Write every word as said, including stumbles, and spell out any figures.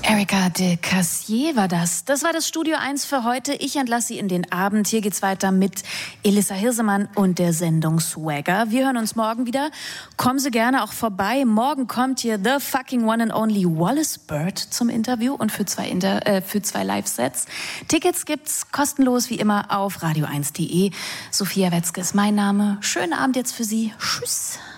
Erika de Cassier war das. Das war das Studio eins für heute. Ich entlasse Sie in den Abend. Hier geht's weiter mit Elissa Hirsemann und der Sendung Swagger. Wir hören uns morgen wieder. Kommen Sie gerne auch vorbei. Morgen kommt hier the fucking one and only Wallace Bird zum Interview und für zwei, Inter äh, für zwei Live-Sets. Tickets gibt's kostenlos wie immer auf radio eins punkt de. Sophia Wetzke ist mein Name. Schönen Abend jetzt für Sie. Tschüss.